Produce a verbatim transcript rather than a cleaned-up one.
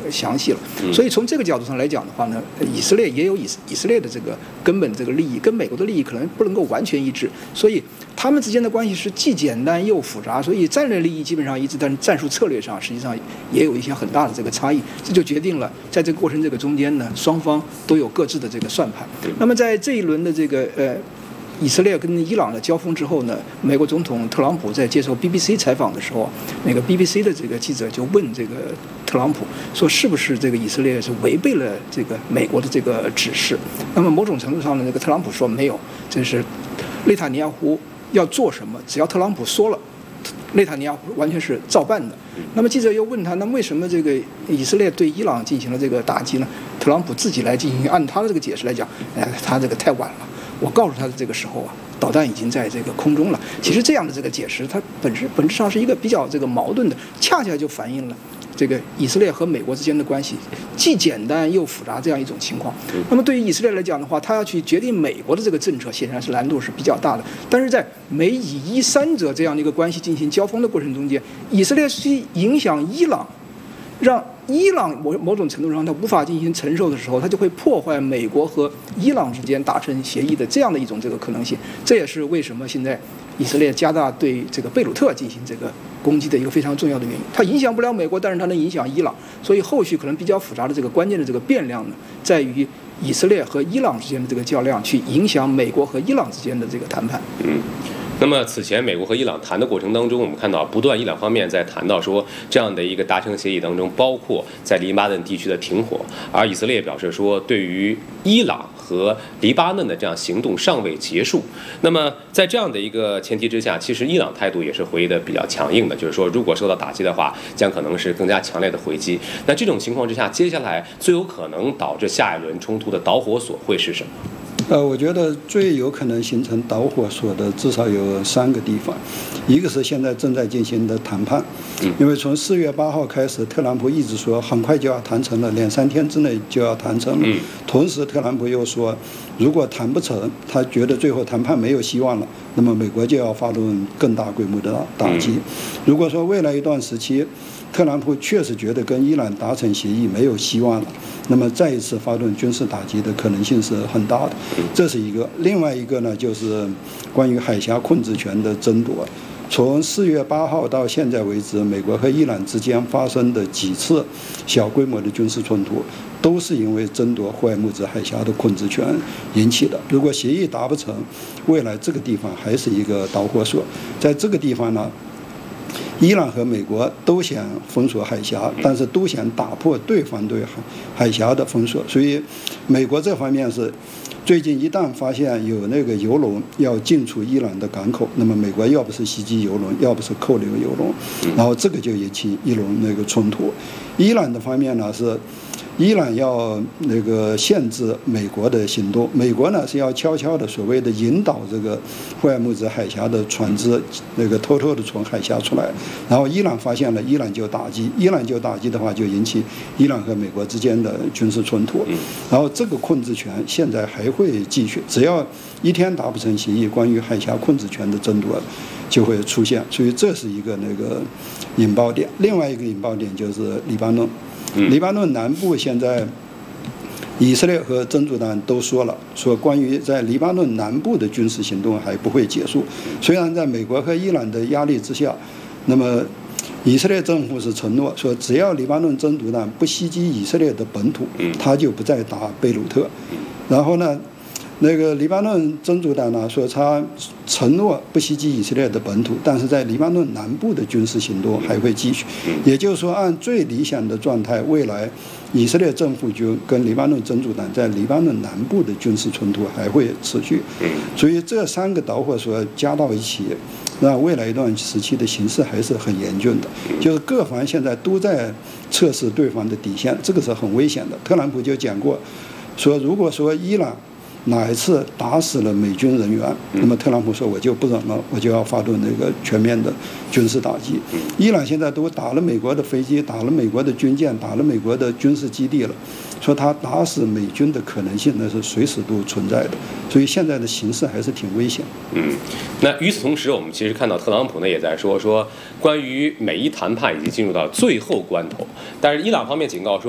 个详细了。所以从这个角度上来讲的话呢，以色列也有以以色列的这个根本这个利益，跟美国的利益可能不能够完全一致，所以他们之间的关系是既简单又复杂，所以战略利益基本上一致，但是战术策略上实际上也有一些很大的这个差异，这就决定了在这个过程这个中间呢，双方都有各自的这个算盘。那么在这一轮的这个呃。以色列跟伊朗的交锋之后呢，美国总统特朗普在接受 B B C 采访的时候，那个 B B C 的这个记者就问这个特朗普说，是不是这个以色列是违背了这个美国的这个指示？那么某种程度上呢，那个特朗普说没有，这是内塔尼亚胡要做什么，只要特朗普说了，内塔尼亚胡完全是照办的。那么记者又问他，那为什么这个以色列对伊朗进行了这个打击呢？特朗普自己来进行，按他的这个解释来讲，哎，他这个太晚了。我告诉他的这个时候啊，导弹已经在这个空中了。其实这样的这个解释，它本质本质上是一个比较这个矛盾的，恰恰就反映了这个以色列和美国之间的关系既简单又复杂这样一种情况。那么对于以色列来讲的话，他要去决定美国的这个政策，显然是难度是比较大的。但是在美以伊三者这样的一个关系进行交锋的过程中间，以色列是影响伊朗，让伊朗某某种程度上它无法进行承受的时候，它就会破坏美国和伊朗之间达成协议的这样的一种这个可能性。这也是为什么现在以色列加大对这个贝鲁特进行这个攻击的一个非常重要的原因。它影响不了美国，但是它能影响伊朗，所以后续可能比较复杂的这个关键的这个变量呢，在于以色列和伊朗之间的这个较量，去影响美国和伊朗之间的这个谈判。 嗯。那么此前美国和伊朗谈的过程当中，我们看到不断伊朗方面在谈到说这样的一个达成协议当中，包括在黎巴嫩地区的停火，而以色列表示说对于伊朗和黎巴嫩的这样行动尚未结束。那么在这样的一个前提之下，其实伊朗态度也是回的比较强硬的，就是说如果受到打击的话，将可能是更加强烈的回击。那这种情况之下，接下来最有可能导致下一轮冲突的导火索会是什么？ 呃，我觉得最有可能形成导火索的至少有三个地方，一个是现在正在进行的谈判，因为从四月八号开始，特朗普一直说很快就要谈成了，两三天之内就要谈成了。同时，特朗普又说，如果谈不成，他觉得最后谈判没有希望了，那么美国就要发动更大规模的打击。如果说未来一段时期，特朗普确实觉得跟伊朗达成协议没有希望了，那么再一次发动军事打击的可能性是很大的，这是一个。另外一个呢，就是关于海峡控制权的争夺。从四月八号到现在为止，美国和伊朗之间发生的几次小规模的军事冲突，都是因为争夺霍尔木兹海峡的控制权引起的。如果协议达不成，未来这个地方还是一个导火索。在这个地方呢，伊朗和美国都想封锁海峡，但是都想打破对方对海海峡的封锁，所以美国这方面是最近一旦发现有那个油轮要进出伊朗的港口，那么美国要不是袭击油轮，要不是扣留油轮，然后这个就引起一轮那个冲突。伊朗的方面呢是，伊朗要那个限制美国的行动，美国呢是要悄悄的所谓的引导这个霍尔木兹海峡的船只那个偷偷的从海峡出来，然后伊朗发现了，伊朗就打击，伊朗就打击的话就引起伊朗和美国之间的军事冲突，然后这个控制权现在还会继续，只要一天达不成协议，关于海峡控制权的争夺就会出现，所以这是一个那个引爆点。另外一个引爆点就是黎巴嫩。黎巴嫩南部现在，以色列和真主党都说了，说关于在黎巴嫩南部的军事行动还不会结束。虽然在美国和伊朗的压力之下，那么以色列政府是承诺说，只要黎巴嫩真主党不袭击以色列的本土，他就不再打贝鲁特。然后呢，那个黎巴嫩真主党呢说，他承诺不袭击以色列的本土，但是在黎巴嫩南部的军事行动还会继续。也就是说，按最理想的状态，未来以色列政府军跟黎巴嫩真主党在黎巴嫩南部的军事冲突还会持续。所以这三个导火索加到一起，那未来一段时期的形势还是很严峻的，就是各方现在都在测试对方的底线，这个是很危险的。特朗普就讲过，说如果说伊朗哪一次打死了美军人员，那么特朗普说我就不忍了，我就要发动那个全面的军事打击。伊朗现在都打了美国的飞机，打了美国的军舰，打了美国的军事基地了，说他打死美军的可能性那是随时都存在的，所以现在的形势还是挺危险。 嗯，那与此同时，我们其实看到特朗普呢也在说说关于美伊谈判已经进入到最后关头，但是伊朗方面警告说，